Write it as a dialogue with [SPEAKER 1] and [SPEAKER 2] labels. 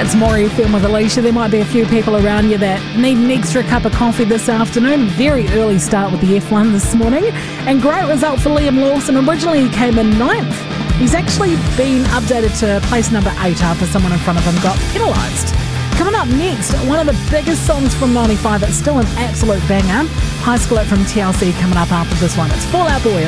[SPEAKER 1] It's More FM with Alicia. There might be a few people around you that need an extra cup of coffee this afternoon. Very early start with the F1 this morning. And great result for Liam Lawson. Originally he came in 9th. He's actually been updated to place number 8 after someone in front of him got penalised. Coming up next, one of the biggest songs from 95 that's still an absolute banger. High Split from TLC coming up after this one. It's Fall Out Boy.